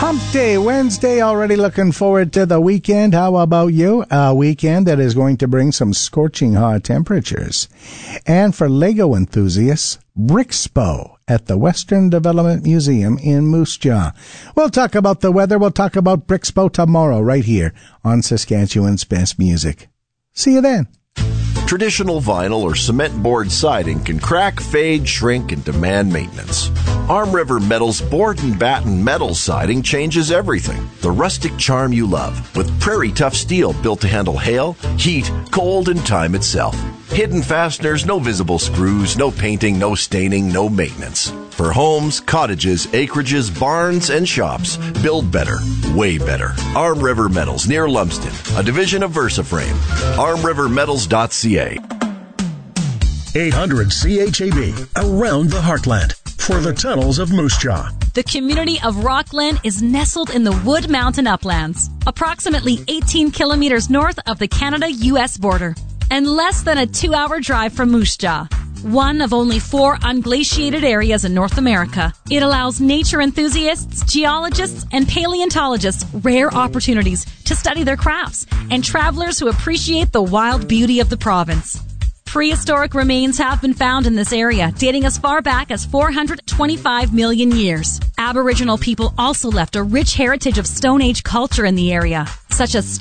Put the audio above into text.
Hump Day, Wednesday, already looking forward to the weekend. How about you? A weekend that is going to bring some scorching hot temperatures. And for Lego enthusiasts, Brixpo at the Western Development Museum in Moose Jaw. We'll talk about the weather. We'll talk about Brixpo tomorrow right here on Saskatchewan's Best Music. See you then. Traditional vinyl or cement board siding can crack, fade, shrink, and demand maintenance. Arm River Metal's board and batten metal siding changes everything. The rustic charm you love, with prairie tough steel built to handle hail, heat, cold, and time itself. Hidden fasteners, no visible screws, no painting, no staining, no maintenance. For homes, cottages, acreages, barns, and shops, build better, way better. Arm River Metals near Lumsden, a division of VersaFrame. ArmRiverMetals.ca. 800 CHAB, around the heartland, for the tunnels of Moose Jaw. The community of Rockland is nestled in the Wood Mountain Uplands, approximately 18 kilometers north of the Canada-U.S. border, and less than a 2-hour drive from Moose Jaw. One of only 4 unglaciated areas in North America. It allows nature enthusiasts, geologists, and paleontologists rare opportunities to study their crafts, and travelers who appreciate the wild beauty of the province. Prehistoric remains have been found in this area, dating as far back as 425 million years. Aboriginal people also left a rich heritage of Stone Age culture in the area, such as